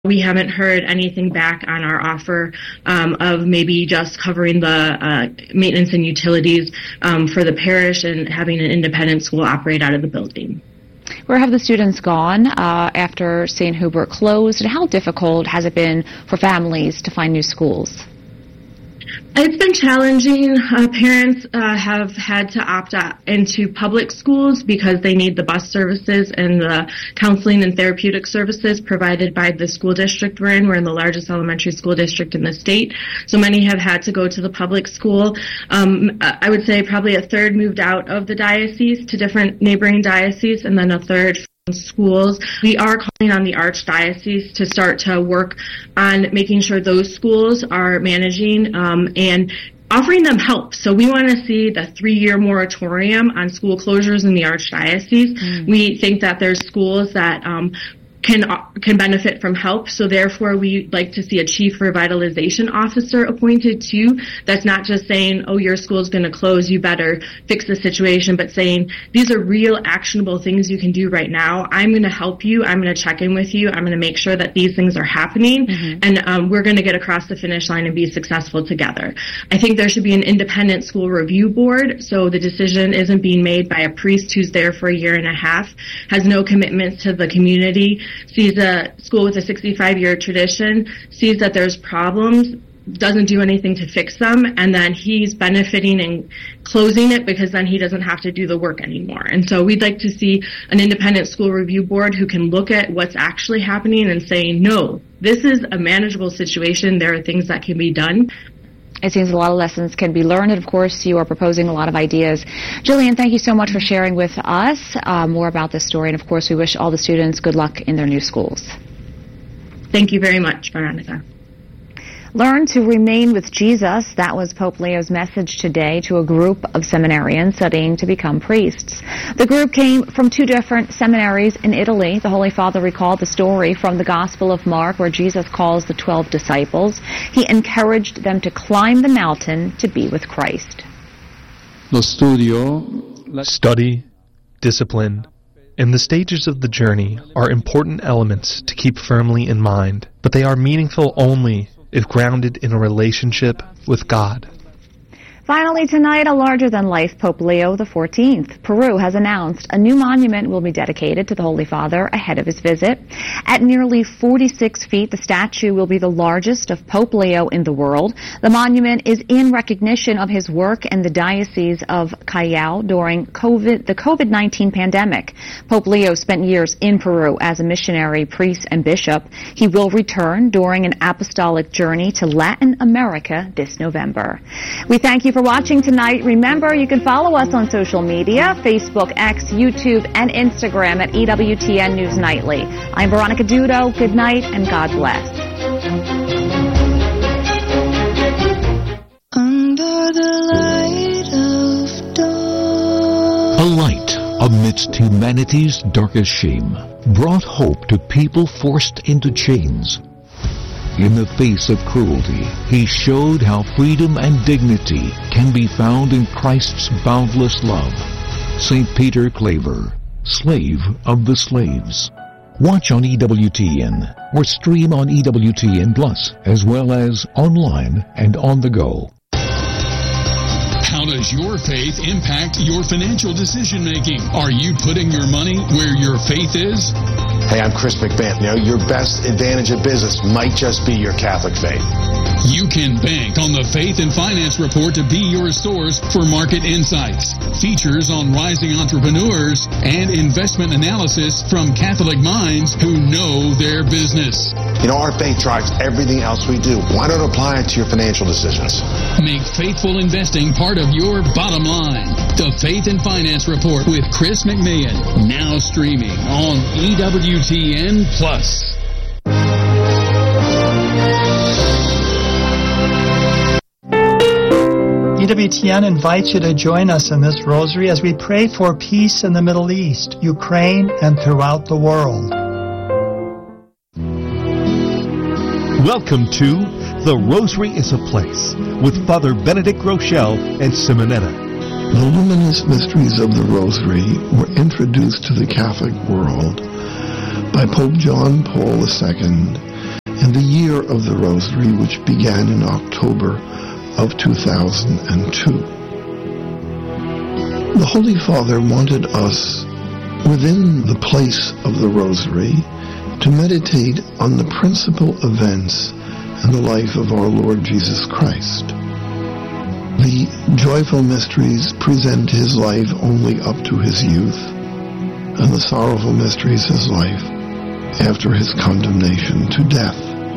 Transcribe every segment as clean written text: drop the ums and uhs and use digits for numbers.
We haven't heard anything back on our offer of maybe just covering the maintenance and utilities for the parish and having an independent school operate out of the building. Where have the students gone after St. Hubert closed, and how difficult has it been for families to find new schools? It's been challenging. Parents have had to opt out into public schools because they need the bus services and the counseling and therapeutic services provided by the school district we're in. We're in the largest elementary school district in the state, so many have had to go to the public school. I would say probably a third moved out of the diocese to different neighboring dioceses, and then a third schools. We are calling on the Archdiocese to start to work on making sure those schools are managing and offering them help. So we want to see the 3-year moratorium on school closures in the Archdiocese. We think that there's schools that can benefit from help. So therefore, we'd like to see a chief revitalization officer appointed too. That's not just saying, oh, your school's going to close, you better fix the situation, but saying these are real actionable things you can do right now. I'm going to help you. I'm going to check in with you. I'm going to make sure that these things are happening, and we're going to get across the finish line and be successful together. I think there should be an independent school review board, so the decision isn't being made by a priest who's there for a year and a half, has no commitments to the community, sees a school with a 65-year tradition, sees that there's problems, doesn't do anything to fix them, and then he's benefiting and closing it because then he doesn't have to do the work anymore. And so we'd like to see an independent school review board who can look at what's actually happening and say, no, this is a manageable situation. There are things that can be done. It seems a lot of lessons can be learned, and of course you are proposing a lot of ideas. Jillian, thank you so much for sharing with us more about this story, and of course we wish all the students good luck in their new schools. Thank you very much, Veronica. Learn to remain with Jesus. That was Pope Leo's message today to a group of seminarians studying to become priests. The group came from 2 different seminaries in Italy. The Holy Father recalled the story from the Gospel of Mark where Jesus calls the 12 disciples. He encouraged them to climb the mountain to be with Christ. Study, discipline, and the stages of the journey are important elements to keep firmly in mind, but they are meaningful only if grounded in a relationship with God. Finally tonight, a larger-than-life Pope Leo XIV. Peru has announced a new monument will be dedicated to the Holy Father ahead of his visit. At nearly 46 feet, the statue will be the largest of Pope Leo in the world. The monument is in recognition of his work in the Diocese of Callao during the COVID-19 pandemic. Pope Leo spent years in Peru as a missionary, priest, and bishop. He will return during an apostolic journey to Latin America this November. We thank you for watching tonight. Remember, you can follow us on social media, Facebook, X, YouTube, and Instagram at EWTN News Nightly. I'm Veronica Dudo. Good night and God bless. Under the light of dawn. A light amidst humanity's darkest shame brought hope to people forced into chains. In the face of cruelty, he showed how freedom and dignity can be found in Christ's boundless love. St. Peter Claver, Slave of the Slaves. Watch on EWTN or stream on EWTN Plus, as well as online and on the go. How does your faith impact your financial decision making? Are you putting your money where your faith is? Hey, I'm Chris McBant. Your best advantage of business might just be your Catholic faith. You can bank on the Faith and Finance Report to be your source for market insights, features on rising entrepreneurs, and investment analysis from Catholic minds who know their business. Our faith drives everything else we do. Why not apply it to your financial decisions? Make faithful investing part of your bottom line. The Faith and Finance Report with Chris McMahon, now streaming on EWTN Plus. EWTN invites you to join us in this rosary as we pray for peace in the Middle East, Ukraine, and throughout the world. Welcome to The Rosary is a Place with Father Benedict Rochelle and Simonetta. The luminous mysteries of the Rosary were introduced to the Catholic world by Pope John Paul II Year of the Rosary, which began in October of 2002. The Holy Father wanted us, within the place of the Rosary, to meditate on the principal events in the life of our Lord Jesus Christ. The joyful mysteries present his life only up to his youth, and the sorrowful mysteries his life after his condemnation to death.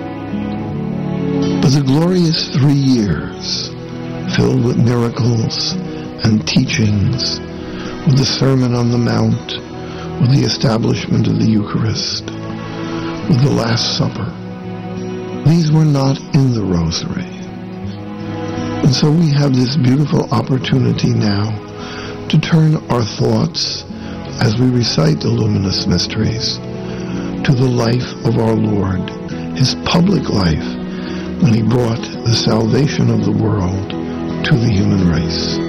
But the glorious 3 years, filled with miracles and teachings, with the Sermon on the Mount, with the establishment of the Eucharist, with the Last Supper, these were not in the Rosary. And so we have this beautiful opportunity now to turn our thoughts, as we recite the luminous mysteries, to the life of our Lord, his public life, when he brought the salvation of the world to the human race.